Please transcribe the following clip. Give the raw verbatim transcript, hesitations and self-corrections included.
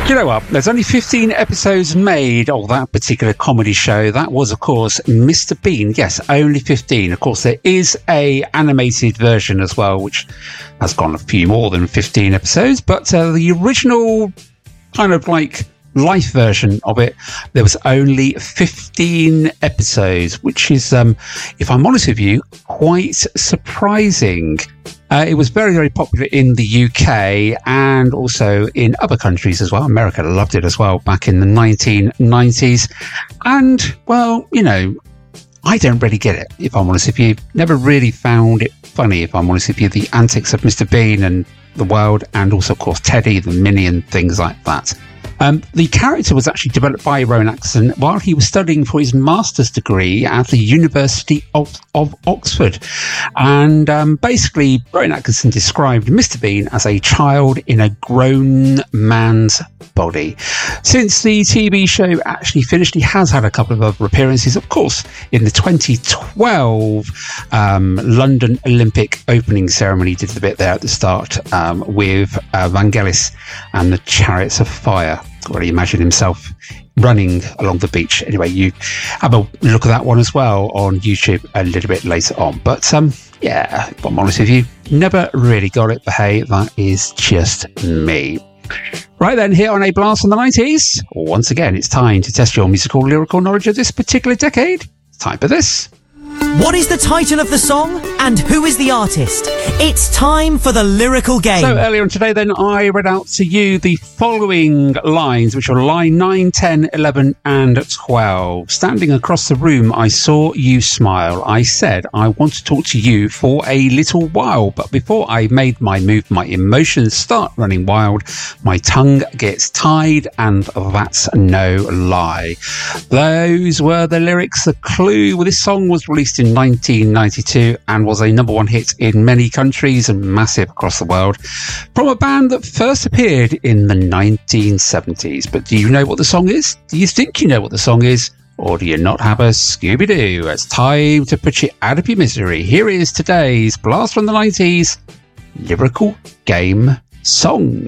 You know what? There's only fifteen episodes made of that particular comedy show. That was, of course, Mister Bean. Yes, only fifteen. Of course, there is a animated version as well, which has gone a few more than fifteen episodes. But uh, the original kind of like life version of it, there was only fifteen episodes, which is, um, if I'm honest with you, quite surprising. Uh, it was very, very popular in the U K and also in other countries as well. America loved it as well back in the nineteen nineties. And, well, you know, I don't really get it, if I'm honest with you. Never really found it funny, if I'm honest with you, the antics of Mister Bean and the world, and also, of course, Teddy, the minion, things like that. Um, the character was actually developed by Rowan Atkinson while he was studying for his master's degree at the University of, of Oxford. And um, basically, Rowan Atkinson described Mister Bean as a child in a grown man's body. Since the T V show actually finished, he has had a couple of other appearances, of course, in the twenty twelve um, London Olympic opening ceremony. He did the bit there at the start um, with uh, Vangelis and the Chariots of Fire. Already imagine himself running along the beach. Anyway, you have a look at that one as well on YouTube a little bit later on. But um, yeah, if I'm honest with you, never really got it. But hey, that is just me. Right then, here on A Blast from the nineties, once again, it's time to test your musical lyrical knowledge of this particular decade. It's time for this. What is the title of the song and who is the artist? It's time for the lyrical game. So earlier on today then, I read out to you the following lines, which are line nine, ten, eleven and twelve. Standing across the room, I saw you smile. I said, I want to talk to you for a little while. But before I made my move, my emotions start running wild. My tongue gets tied, and that's no lie. Those were the lyrics. The clue. Well, this song was released in nineteen ninety-two and was a number one hit in many countries and massive across the world from a band that first appeared in the nineteen seventies. But do you know what the song is? Do you think you know what the song is? Or do you not have a Scooby-Doo? It's time to put you out of your misery. Here is today's Blast from the nineties lyrical game song.